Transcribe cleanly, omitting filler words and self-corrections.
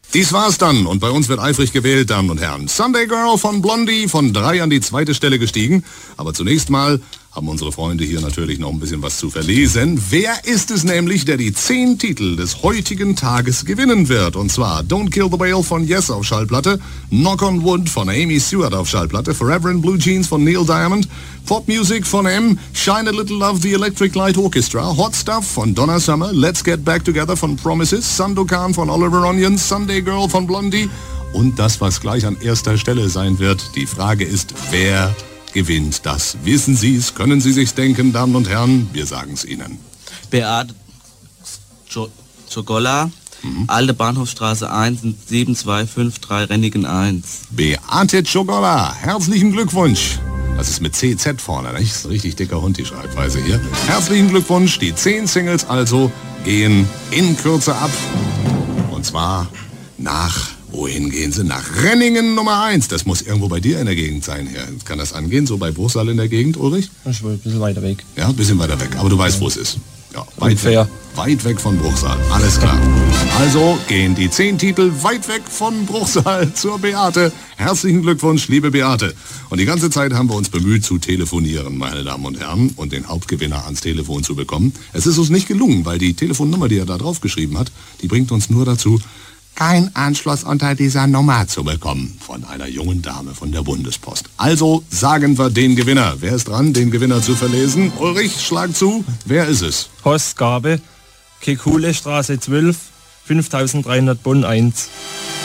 Dies war's dann und bei uns wird eifrig gewählt, Damen und Herren. Sunday Girl von Blondie von 3 an die 2. Stelle gestiegen. Aber zunächst mal haben unsere Freunde hier natürlich noch ein bisschen was zu verlesen. Wer ist es nämlich, der die 10 Titel des heutigen Tages gewinnen wird? Und zwar Don't Kill the Whale von Yes auf Schallplatte, Knock on Wood von Amy Stewart auf Schallplatte, Forever in Blue Jeans von Neil Diamond, Pop Music von M, Shine a Little Love the Electric Light Orchestra, Hot Stuff von Donna Summer, Let's Get Back Together von Promises, Sandokan von Oliver Onion, Sunday Girl von Blondie und das, was gleich an erster Stelle sein wird. Die Frage ist, wer gewinnt das? Wissen Sie es? Können Sie sich's denken, Damen und Herren? Wir sagen es Ihnen. Beate Ciogola, Alte Bahnhofstraße 1, 7253 Rennigen 1. Beate Ciogola, herzlichen Glückwunsch. Das ist mit CZ vorne, das ist ein richtig dicker Hund, die Schreibweise hier. Herzlichen Glückwunsch, die 10 Singles also gehen in Kürze ab. Und zwar wohin gehen sie? Nach Renningen Nummer 1. Das muss irgendwo bei dir in der Gegend sein. Ja, kann das angehen, so bei Bruchsal in der Gegend, Ulrich? Ich will ein bisschen weiter weg. Ja, ein bisschen weiter weg, aber du weißt, wo es ist. Ja, weit weg von Bruchsal, alles klar. Also gehen die 10 Titel weit weg von Bruchsal zur Beate. Herzlichen Glückwunsch, liebe Beate. Und die ganze Zeit haben wir uns bemüht zu telefonieren, meine Damen und Herren, und den Hauptgewinner ans Telefon zu bekommen. Es ist uns nicht gelungen, weil die Telefonnummer, die er da drauf geschrieben hat, die bringt uns nur dazu, kein Anschluss unter dieser Nummer zu bekommen von einer jungen Dame von der Bundespost. Also sagen wir den Gewinner. Wer ist dran, den Gewinner zu verlesen? Ulrich, schlag zu. Wer ist es? Horst Gabe, Kekule Straße 12, 5300 Bonn 1.